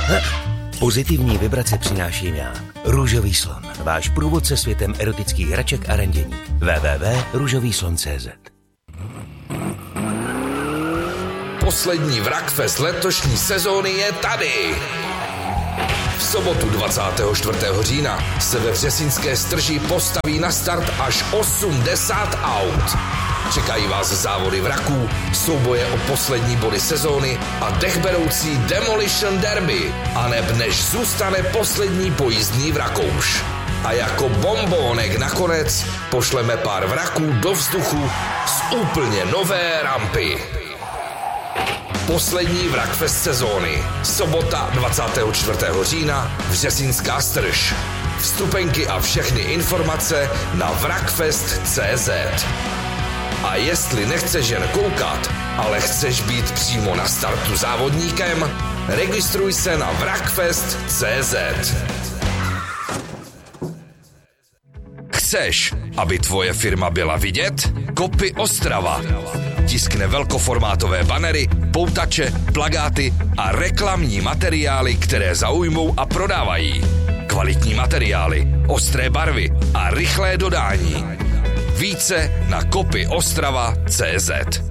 Pozitivní vibrace přináším já. Růžový slon, váš průvodce světem erotických hraček a randění. www.ružovýslon.cz. Poslední Wrackfest letošní sezóny je tady. V sobotu 24. října se ve Vřesínské Strži postaví na start až 80 aut. Čekají vás závody vraků, souboje o poslední body sezóny a dechberoucí Demolition Derby, aneb než zůstane poslední pojízdný vrakouš. A jako bombónek nakonec pošleme pár vraků do vzduchu z úplně nové rampy. Poslední Wrackfest sezóny. Sobota 24. října, Vřesínská Strž. Vstupenky a všechny informace na wrackfest.cz. A jestli nechceš jen koukat, ale chceš být přímo na startu závodníkem, registruj se na wrackfest.cz. Chceš, aby tvoje firma byla vidět? Kopy Ostrava. Tiskne velkoformátové banery, poutače, plakáty a reklamní materiály, které zaujmou a prodávají. Kvalitní materiály, ostré barvy a rychlé dodání. Více na kopyostrava.cz.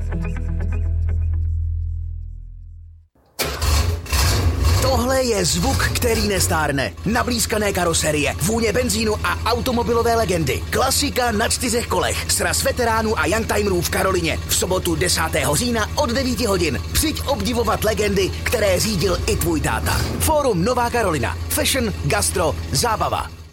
Tohle je zvuk, který nestárne. Nablízkané karoserie, vůně benzínu a automobilové legendy. Klasika na 4 kolech. Sraz veteránů a youngtimerů v Karolině. V sobotu 10. října od 9 hodin. Přijď obdivovat legendy, které řídil i tvůj táta. Fórum Nová Karolina. Fashion, gastro, zábava.